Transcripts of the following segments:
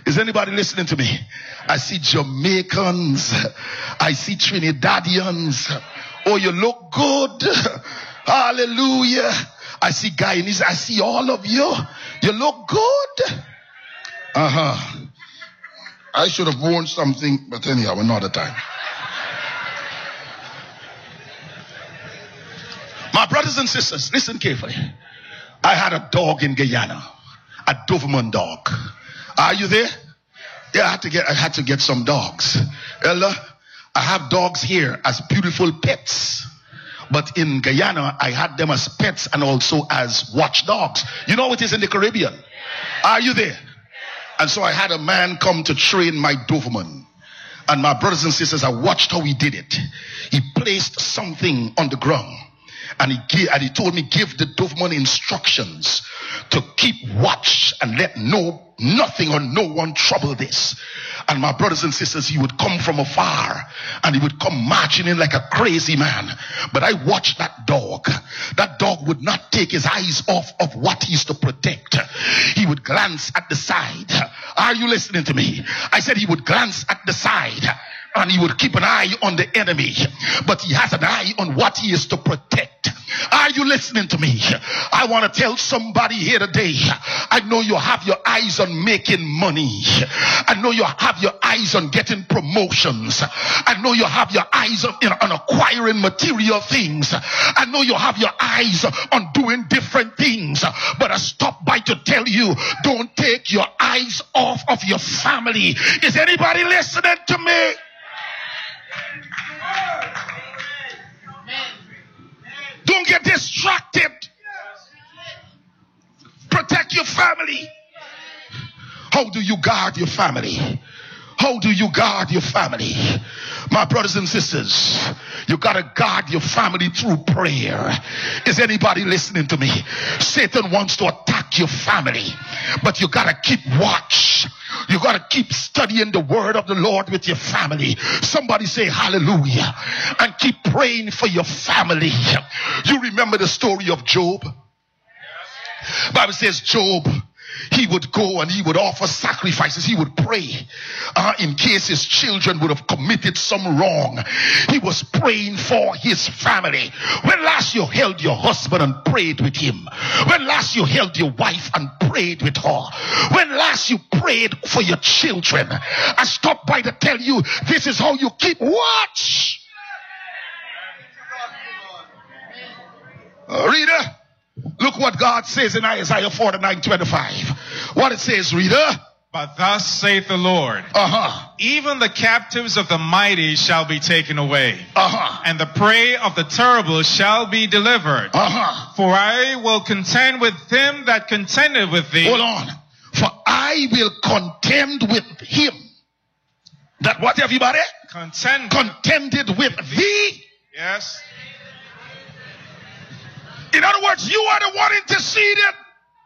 Is anybody listening to me? I see Jamaicans. I see Trinidadians. Oh, you look good. Hallelujah. I see Guyanese. I see all of you. You look good. I should have worn something, but anyhow, another time. My brothers and sisters, listen carefully. I had a dog in Guyana, a Doberman dog. Are you there? Yeah, I had to get some dogs. Ella, I have dogs here as beautiful pets. But in Guyana, I had them as pets and also as watchdogs. You know it is in the Caribbean. Are you there? And so I had a man come to train my Doberman. And my brothers and sisters, I watched how he did it. He placed something on the ground. And he told me, give the Doberman instructions to keep watch and let nothing or no one trouble this. And my brothers and sisters, he would come from afar and he would come marching in like a crazy man. But I watched that dog. That dog would not take his eyes off of what he's to protect. He would glance at the side. Are you listening to me? I said he would glance at the side and he would keep an eye on the enemy. But he has an eye on what he is to protect. Are you listening to me? I want to tell somebody here today, I know you have your eyes on making money. I know you have your eyes on getting promotions. I know you have your eyes on acquiring material things. I know you have your eyes on doing different things. But I stopped by to tell you, don't take your eyes off of your family. Is anybody listening to me? Don't get distracted. Protect your family. How do you guard your family? How do you guard your family? My brothers and sisters, you got to guard your family through prayer. Is anybody listening to me? Satan wants to attack your family, but you got to keep watch. You got to keep studying the word of the Lord with your family. Somebody say hallelujah. And keep praying for your family. You remember the story of Job? Bible says Job, he would go and he would offer sacrifices. He would pray in case his children would have committed some wrong. He was praying for his family. When last you held your husband and prayed with him? When last you held your wife and prayed with her? When last you prayed for your children? I stopped by to tell you, this is how you keep watch. Reader, look what God says in Isaiah 49:25. What it says, reader? But thus saith the Lord, even the captives of the mighty shall be taken away, and the prey of the terrible shall be delivered. For I will contend with him that contended with thee. Hold on. For I will contend with him that what, everybody? Contended with thee. Yes. In other words, you are the one interceded.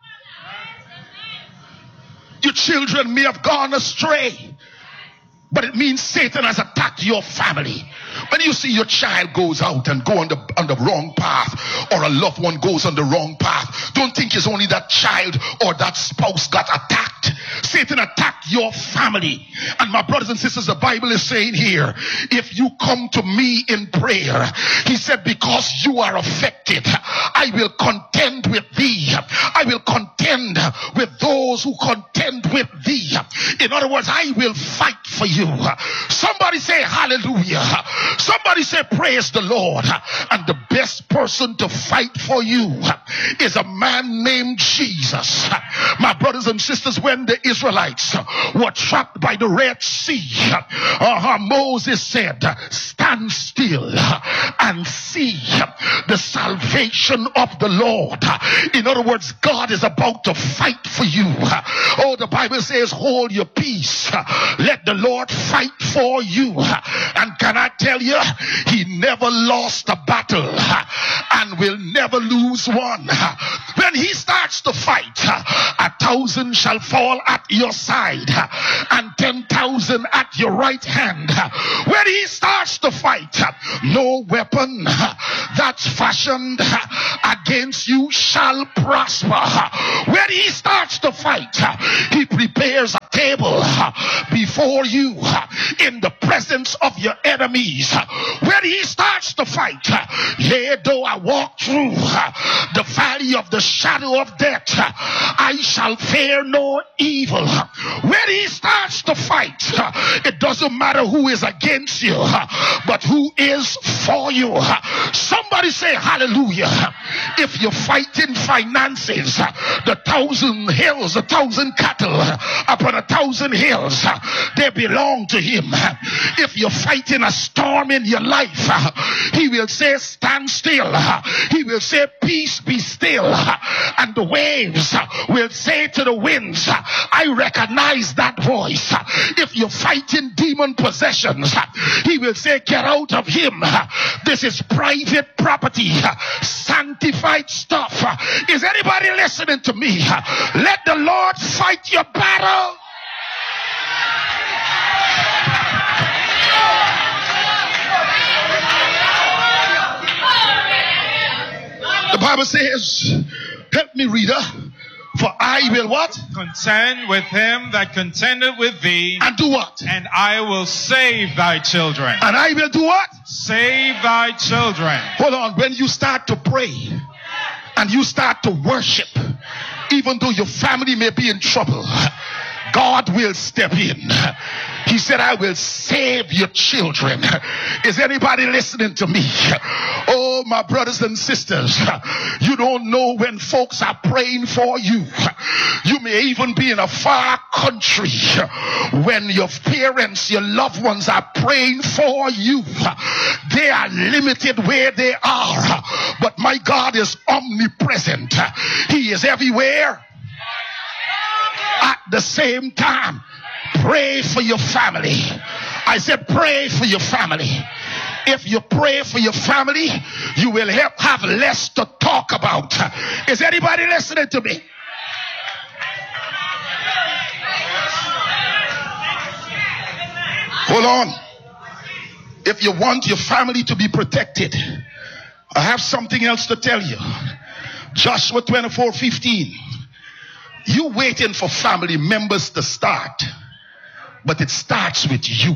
Your children may have gone astray, but it means Satan has attacked your family. When you see your child goes out and go on the wrong path, or a loved one goes on the wrong path, don't think it's only that child or that spouse got attacked. Satan attacked your family. And my brothers and sisters, the Bible is saying here, if you come to me in prayer, he said, because you are affected, I will contend with thee. I will contend with those who contend with thee. In other words, I will fight for you. Somebody say hallelujah. Somebody say praise the Lord. And the best person to fight for you is a man named Jesus. My brothers and sisters, when the Israelites were trapped by the Red Sea, Moses said, stand still and see the salvation of the Lord. In other words, God is about to fight for you. Oh, the Bible says, hold your peace. Let the Lord fight for you. And can I tell you, he never lost a battle and will never lose one. When he starts to fight, 1,000 shall fall at your side and 10,000 at your right hand. When he starts to fight, no weapon that's fashioned against you shall prosper. When he starts to fight, he prepares a table before you in the presence of your enemies. When he starts to fight, yea, though I walk through the valley of the shadow of death, I shall fear no evil. When he starts to fight, it doesn't matter who is against you, but who is for you. Somebody say hallelujah. If you're fighting finances, the 1,000 hills, 1,000 cattle upon 1,000 hills, they belong to him. If you're fighting a storm in your life, he will say stand still. He will say peace, be still. And the waves will say to the winds, I recognize that voice. If you're fighting demon possessions, he will say get out of him. This is private property, sanctified stuff. Is anybody listening to me? Let the Lord fight your battle. The Bible says, help me, reader, for I will what? Contend with him that contended with thee. And do what? And I will save thy children. And I will do what? Save thy children. Hold on. When you start to pray and you start to worship, even though your family may be in trouble, God will step in. He said, I will save your children. Is anybody listening to me? Oh, my brothers and sisters, you don't know when folks are praying for you. You may even be in a far country when your parents, your loved ones are praying for you. They are limited where they are, but my God is omnipresent. He is everywhere at the same time. Pray for your family. I said pray for your family. If you pray for your family, you will have less to talk about. Is anybody listening to me? Hold on. If you want your family to be protected, I have something else to tell you. Joshua 24:15. You waiting for family members to start, but it starts with you.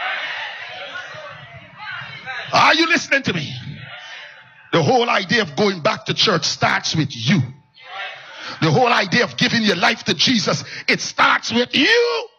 Are you listening to me? The whole idea of going back to church starts with you. The whole idea of giving your life to Jesus, it starts with you.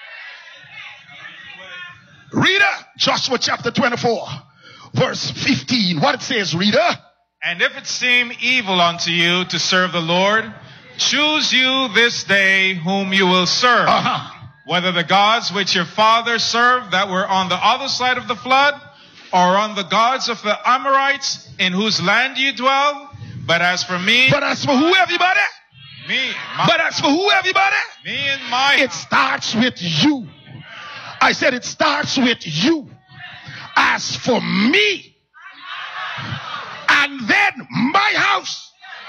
Reader, Joshua chapter 24, verse 15. What it says, reader? And if it seem evil unto you to serve the Lord, choose you this day whom you will serve. Whether the gods which your fathers served that were on the other side of the flood, or on the gods of the Amorites in whose land you dwell. But as for me. But as for who, everybody? Me. But as for who, everybody? Me and my. It starts with you. I said it starts with you. As for me, and then my house.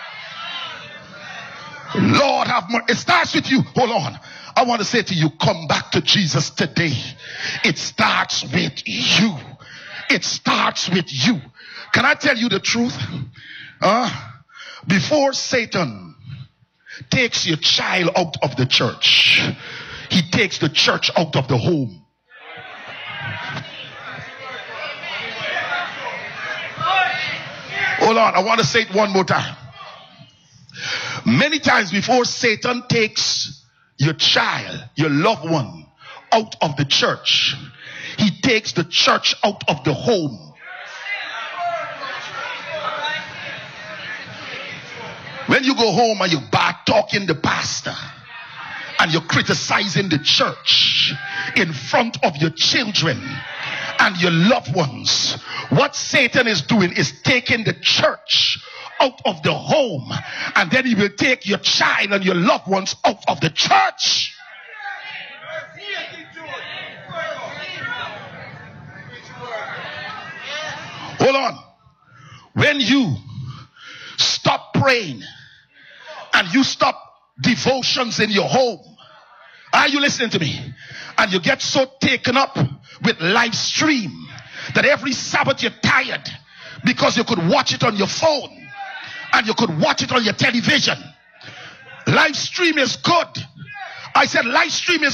Lord have mercy. It starts with you. Hold on. I want to say to you, come back to Jesus today. It starts with you. It starts with you. Can I tell you the truth? Before Satan takes your child out of the church, he takes the church out of the home. Hold on. I want to say it one more time. Many times before Satan takes your child, your loved one, out of the church, he takes the church out of the home. When you go home and you bad talking the pastor and you're criticizing the church in front of your children and your loved ones, what Satan is doing is taking the church out of the home, and then he will take your child and your loved ones out of the church. Hold on. When you stop praying and you stop devotions in your home, are you listening to me? And you get so taken up with live stream that every Sabbath you're tired because you could watch it on your phone and you could watch it on your television. Live stream is good. I said live stream is